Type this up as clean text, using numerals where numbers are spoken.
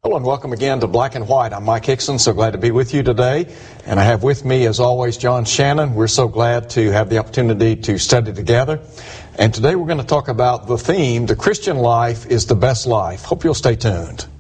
Hello and welcome again to Black and White. I'm Mike Hickson, so glad to be with you today. And I have with me, as always, John Shannon. We're so glad to have the opportunity to study together. And today we're going to talk about the theme, The Christian Life is the Best Life. Hope you'll stay tuned.